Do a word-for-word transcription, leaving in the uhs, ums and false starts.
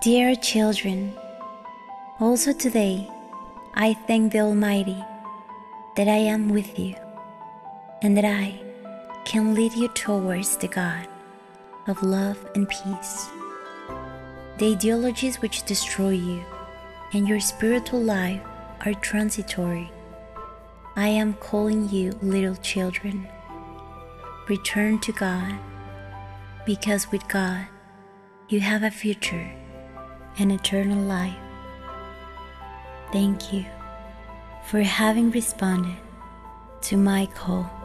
Dear children, also today I thank the Almighty that I am with you and that I can lead you towards the God of love and peace. The ideologies which destroy you and your spiritual life are transitory. I am calling you little children. Return to God, because with God you have a future and eternal life. Thank you for having responded to my call.